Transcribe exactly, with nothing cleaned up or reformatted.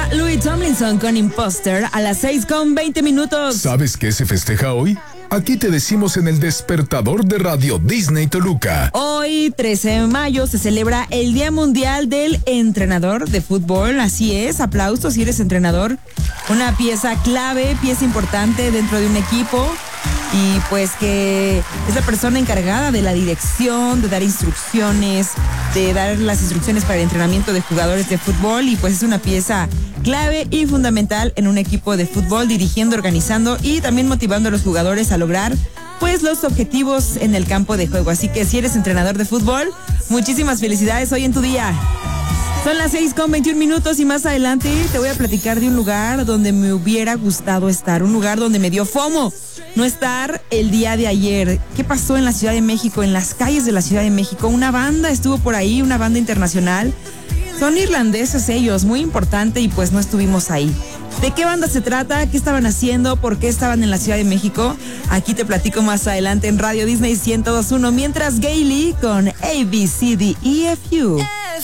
Louis Tomlinson con Imposter a las seis con veinte minutos. ¿Sabes qué se festeja hoy? Aquí te decimos en el despertador de Radio Disney Toluca. Hoy, trece de mayo, se celebra el Día Mundial del Entrenador de Fútbol. Así es, aplausos si eres entrenador. Una pieza clave, pieza importante dentro de un equipo. Y pues que es la persona encargada de la dirección, de dar instrucciones, de dar las instrucciones para el entrenamiento de jugadores de fútbol. Y pues es una pieza clave y fundamental en un equipo de fútbol, dirigiendo, organizando y también motivando a los jugadores a lograr pues los objetivos en el campo de juego. Así que si eres entrenador de fútbol, muchísimas felicidades hoy en tu día. Son las seis con veintiún minutos y más adelante te voy a platicar de un lugar donde me hubiera gustado estar, un lugar donde me dio FOMO no estar el día de ayer. ¿Qué pasó en la Ciudad de México, en las calles de la Ciudad de México? Una banda estuvo por ahí, una banda internacional. Son irlandeses ellos, muy importante, y pues no estuvimos ahí. ¿De qué banda se trata? ¿Qué estaban haciendo? ¿Por qué estaban en la Ciudad de México? Aquí te platico más adelante en Radio Disney ciento dos punto uno, mientras Gayle con A B C D E F U.